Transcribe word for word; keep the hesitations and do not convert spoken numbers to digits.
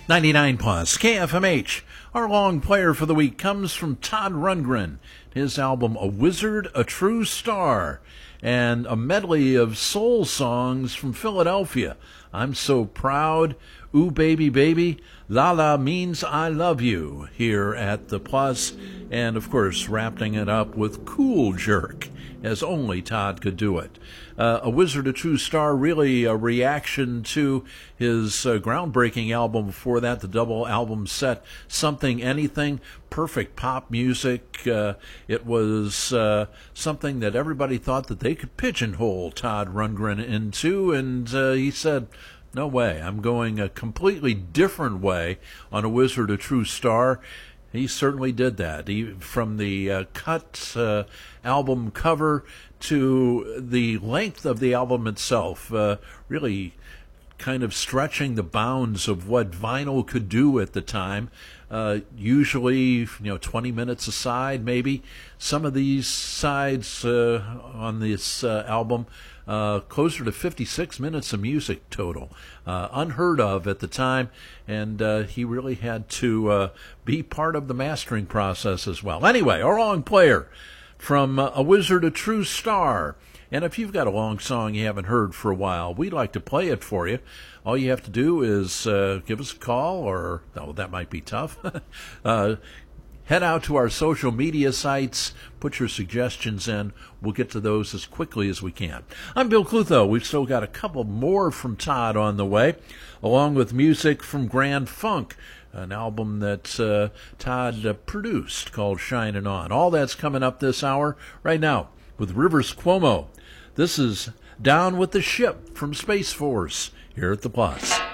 ninety-nine plus K F M H. Our long player for the week comes from Todd Rundgren. His album, A Wizard, A True Star, and a medley of soul songs from Philadelphia. I'm So Proud, Ooh Baby Baby, La La Means I Love You, here at the Plus, and of course wrapping it up with Cool Jerk, as only Todd could do it. Uh, A Wizard, A True Star, really a reaction to his uh, groundbreaking album before that, the double album set, Something Anything, perfect pop music. Uh, it was uh, something that everybody thought that they could pigeonhole Todd Rundgren into, and uh, he said, no way, I'm going a completely different way on A Wizard, A True Star. He certainly did that. He, from the uh, cut uh, album cover to the length of the album itself, uh, really kind of stretching the bounds of what vinyl could do at the time. Uh, usually, you know, twenty minutes a side, maybe. Some of these sides uh, on this uh, album, uh, closer to fifty-six minutes of music total. Uh, unheard of at the time, and uh, he really had to uh, be part of the mastering process as well. Anyway, our long player from uh, A Wizard, A True Star. And if you've got a long song you haven't heard for a while, we'd like to play it for you. All you have to do is uh, give us a call, or, oh, that might be tough. uh, head out to our social media sites, put your suggestions in. We'll get to those as quickly as we can. I'm Bill Clutho. We've still got a couple more from Todd on the way, along with music from Grand Funk, an album that uh, Todd uh, produced called Shining On. All that's coming up this hour right now with Rivers Cuomo. This is Down with the Ship from Space Force here at the Plus.